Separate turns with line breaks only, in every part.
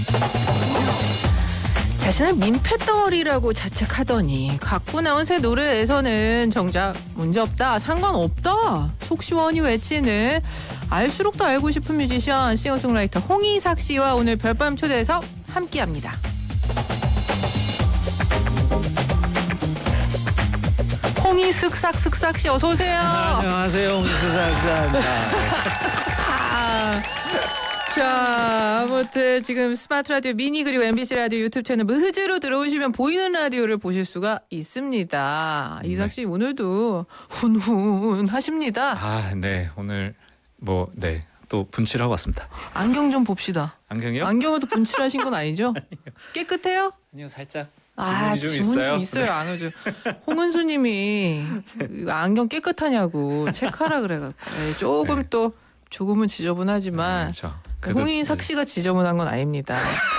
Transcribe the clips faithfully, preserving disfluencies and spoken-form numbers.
자신을 민폐덩어리라고 자책하더니 갖고 나온 새 노래에서는 정작 문제없다, 상관없다 속 시원히 외치는 알수록 더 알고 싶은 뮤지션 싱어송라이터 홍이삭 씨와 오늘 별밤 초대해서 함께합니다. 홍이 슥싹 슥싹 씨 어서 오세요.
안녕하세요, 홍이 슥싹 슥싹입니다.
자, 아무튼 지금 스마트 라디오 미니 그리고 엠비씨 라디오 유튜브 채널 무흐즈로 들어오시면 보이는 라디오를 보실 수가 있습니다. 네. 이삭 씨 오늘도 훈훈하십니다.
아, 네. 오늘 뭐 네. 또 분칠하고 왔습니다.
안경 좀 봅시다.
안경이요?
안경에도 분칠하신 건 아니죠? 깨끗해요?
아니요, 살짝
아,
지문이 좀
지문
있어요.
좀 있어요. 안 오죠. 홍은수님이 안경 깨끗하냐고 체크하라 그래갖고 에이, 조금 네. 또 조금은 지저분하지만
네, 그렇죠.
홍이삭 씨가 지저분한 건 아닙니다.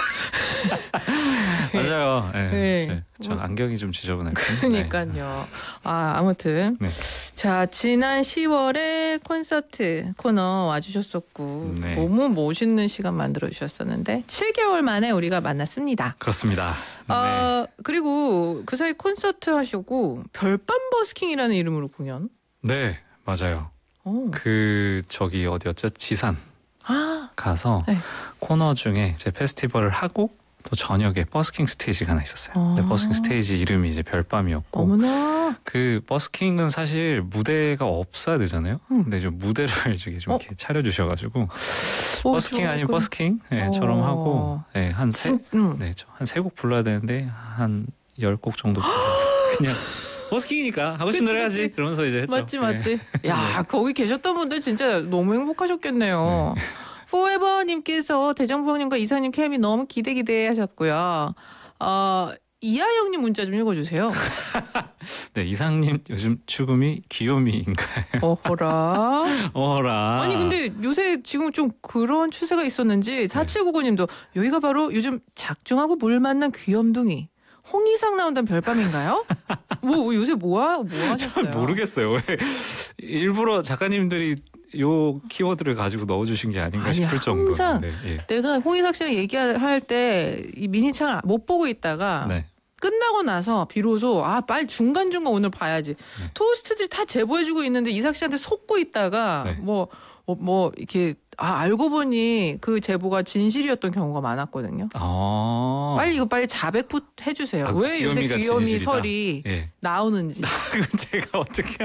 맞아요. 네,
네.
저 안경이 좀 지저분해요.
그러니까요.
네.
아, 아무튼
네.
자, 지난 시월에 콘서트 코너 와주셨었고
네.
너무 멋있는 시간 만들어 주셨었는데 칠 개월 만에 우리가 만났습니다.
그렇습니다. 네.
아, 그리고 그 사이 콘서트 하시고 별밤 버스킹이라는 이름으로 공연.
네, 맞아요.
오.
그 저기 어디였죠? 지산
아,
가서 네. 코너 중에 이제 페스티벌을 하고 또 저녁에 버스킹 스테이지가 하나 있었어요.
아.
근데 버스킹 스테이지 이름이 이제 별밤이었고,
어머나.
그 버스킹은 사실 무대가 없어야 되잖아요. 음. 근데 좀 무대를 이렇게 좀 어? 이렇게 차려주셔가지고 오, 버스킹 아닌 버스킹처럼 네, 하고 네, 한 세, 음. 네, 한 세 곡 불러야 되는데 한 열 곡 정도 그냥. 버스킹이니까 하고 싶은 노래 해야지 그러면서 이제 했죠.
맞지 맞지. 네. 야, 네. 거기 계셨던 분들 진짜 너무 행복하셨겠네요. 네. 포에버님께서 대정부장님과 이사님 케미 너무 기대 기대 하셨고요. 어, 이하영님 문자 좀 읽어주세요.
네, 이상님 요즘 죽음이 귀요미인가요?
어허라.
어허라.
아니 근데 요새 지금 좀 그런 추세가 있었는지 사칠구구님도 네. 여기가 바로 요즘 작중하고 물 만난 귀염둥이. 홍이삭 나온다는 별밤인가요? 뭐 요새 뭐하 뭐 하셨어요?
잘 모르겠어요. 왜 일부러 작가님들이 요 키워드를 가지고 넣어주신 게 아닌가
아니,
싶을 정도.
항상
네, 예.
내가 홍이삭 씨랑 얘기할 때 이 미니창을 못 보고 있다가 네. 끝나고 나서 비로소 아 빨리 중간 중간 오늘 봐야지. 네. 토스트들이 다 제보해주고 있는데 이삭 씨한테 속고 있다가 네. 뭐. 뭐, 뭐 이렇게 아 알고 보니 그 제보가 진실이었던 경우가 많았거든요.
아~
빨리 이거 빨리 자백부 해주세요. 아, 왜 요새 귀요미 진실이다. 설이 예. 나오는지.
그건 제가 어떻게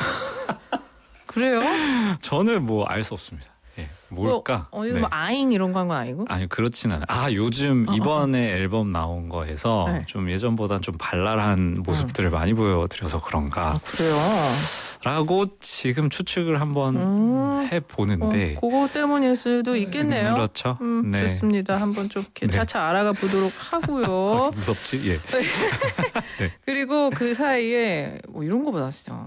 그래요?
저는 뭐 알 수 없습니다. 예, 뭘까?
뭐, 어디서 네. 뭐 아잉 이런 거 한 건 아니고?
아니 그렇진 않아요. 아 요즘 어, 이번에 어. 앨범 나온 거에서 네. 좀 예전보단 좀 발랄한 모습들을 음. 많이 보여드려서 그런가.
아, 그래요?
라고 지금 추측을 한번 음. 해보는데
어, 그거 때문일 수도 있겠네요.
그렇죠.
음,
네.
좋습니다. 한번 좀 이렇게 네. 차차 알아가 보도록 하고요.
무섭지? 예.
네. 그리고 그 사이에 뭐 이런 거 받았어요.